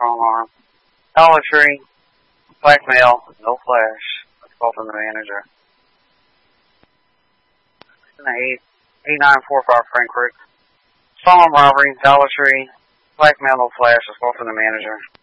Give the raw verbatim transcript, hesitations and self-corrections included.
strong arm. Idolatry, blackmail, no flash. That's call from the manager. eight eight nine four five Frankfurt. Strong arm robbery, idolatry, blackmail, no flash. That's call from the manager.